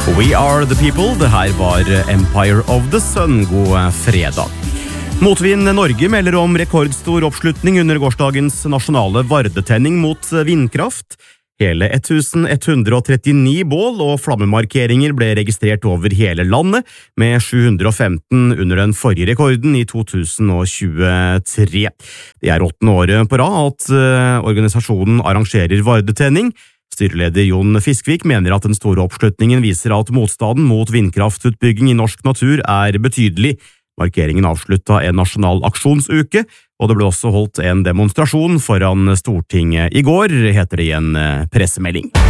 We are the people, det her var Empire of the Sun, god fredag. Motvind Norge melder om rekordstor oppslutning under gårsdagens nasjonale vardetenning mot vindkraft. Hele 1139 bål og flammemarkeringer ble registrert over hele landet, med 715 under den forrige rekorden i 2023. Det er 8. året på rad at organisasjonen arrangerer vardetenning. Styreleder Jon Fiskvik mener at den store oppslutningen viser at motstanden mot vindkraftutbygging i norsk natur er betydelig. Markeringen avslutta en nasjonal aksjonsuke, og det ble også holdt en demonstrasjon foran Stortinget i går, heter det i en pressemelding.